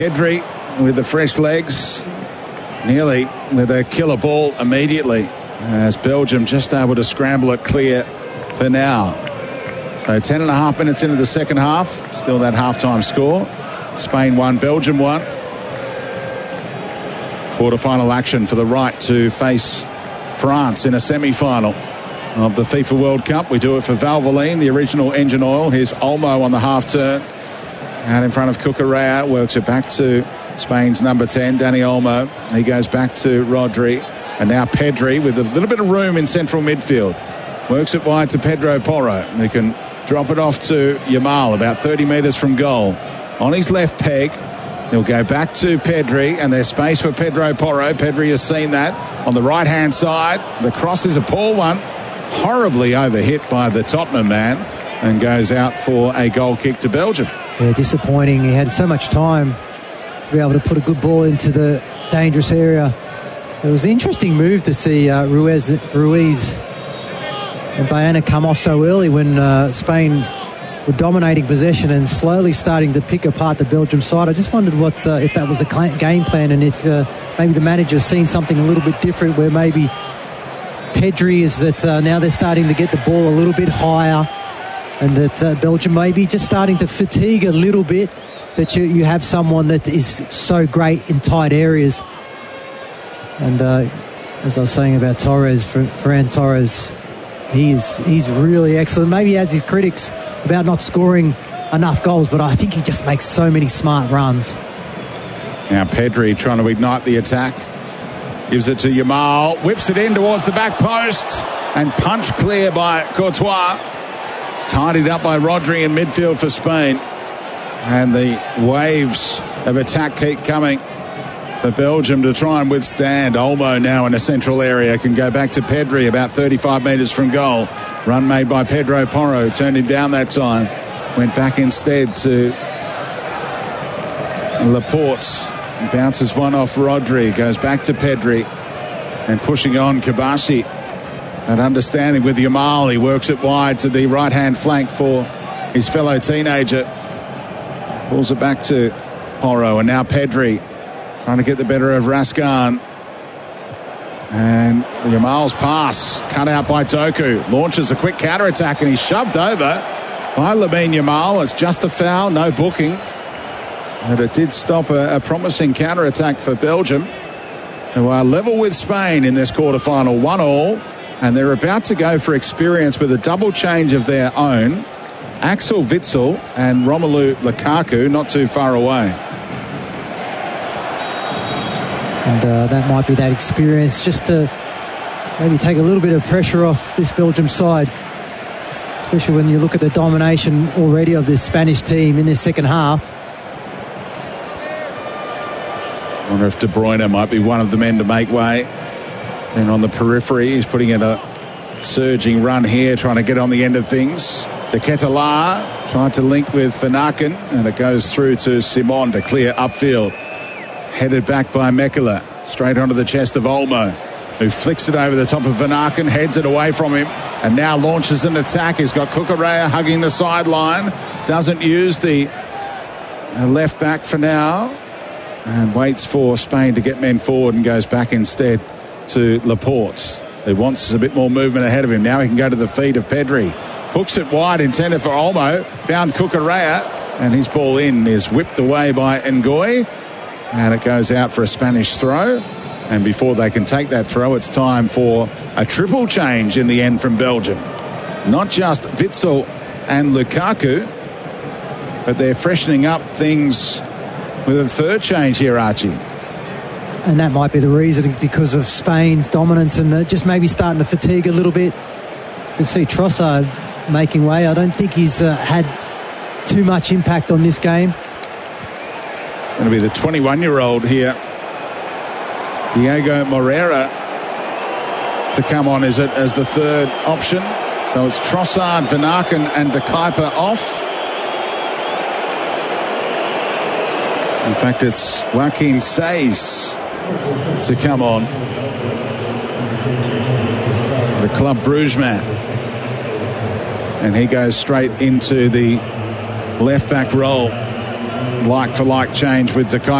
Pedri with the fresh legs, nearly with a killer ball immediately, as Belgium just able to scramble it clear for now. So 10.5 minutes into the second half, still that halftime score. Spain 1, Belgium 1. Quarter-final action for the right to face France in a semi-final of the FIFA World Cup. We do it for Valvoline, the original engine oil. Here's Olmo on the half-turn. Out in front of Cucurella, works it back to Spain's number 10, Dani Olmo. He goes back to Rodri. And now Pedri with a little bit of room in central midfield. Works it wide to Pedro Porro. He can drop it off to Yamal about 30 metres from goal. On his left peg, he'll go back to Pedri, and there's space for Pedro Porro. Pedri has seen that on the right-hand side. The cross is a poor one, horribly overhit by the Tottenham man, and goes out for a goal kick to Belgium. Yeah, disappointing. He had so much time to be able to put a good ball into the dangerous area. It was an interesting move to see Ruiz and Baena come off so early when Spain were dominating possession and slowly starting to pick apart the Belgium side. I just wondered what if that was the game plan, and if maybe the manager's seen something a little bit different, where maybe Pedri is that now they're starting to get the ball a little bit higher, and that Belgium may be just starting to fatigue a little bit, that you have someone that is so great in tight areas. And as I was saying about Torres, Ferran Torres, he's really excellent. Maybe he has his critics about not scoring enough goals, but I think he just makes so many smart runs. Now Pedri trying to ignite the attack. Gives it to Yamal, whips it in towards the back post, and punched clear by Courtois. Tidied up by Rodri in midfield for Spain. And the waves of attack keep coming for Belgium to try and withstand. Olmo now in a central area, can go back to Pedri about 35 metres from goal. Run made by Pedro Porro, turned him down that time. Went back instead to Laporte. Bounces one off Rodri, goes back to Pedri, and pushing on Kabasi. And understanding with Yamal, he works it wide to the right-hand flank for his fellow teenager. Pulls it back to Porro, and now Pedri trying to get the better of Raskan. And Yamal's pass cut out by Doku. Launches a quick counter-attack, and he's shoved over by Lamine Yamal. It's just a foul, no booking. But it did stop a promising counter-attack for Belgium, who are level with Spain in this quarter-final, 1-1. And they're about to go for experience with a double change of their own. Axel Witsel and Romelu Lukaku not too far away. And that might be that experience just to maybe take a little bit of pressure off this Belgium side, especially when you look at the domination already of this Spanish team in this second half. I wonder if De Bruyne might be one of the men to make way. He's been on the periphery. He's putting in a surging run here, trying to get on the end of things. De Ketelaere tried to link with Vanaken, and it goes through to Simon to clear upfield. Headed back by Mekela, straight onto the chest of Olmo, who flicks it over the top of Vanaken, heads it away from him, and now launches an attack. He's got Cucurella hugging the sideline, doesn't use the left back for now, and waits for Spain to get men forward, and goes back instead to Laporte, who wants a bit more movement ahead of him. Now he can go to the feet of Pedri. Hooks it wide, intended for Olmo. Found Cucurella, and his ball in is whipped away by Ngoy. And it goes out for a Spanish throw. And before they can take that throw, it's time for a triple change in the end from Belgium. Not just Witsel and Lukaku, but they're freshening up things with a third change here, Archie. And that might be the reason, because of Spain's dominance and just maybe starting to fatigue a little bit. You can see Trossard making way. I don't think he's had too much impact on this game. It's going to be the 21-year-old here, Diego Moreira, to come on as the third option. So it's Trossard, Vanaken and De Kuyper off. In fact, it's Joaquin Saiz to come on, the Club Brugge man. And he goes straight into the left-back role. like for like change with Dekai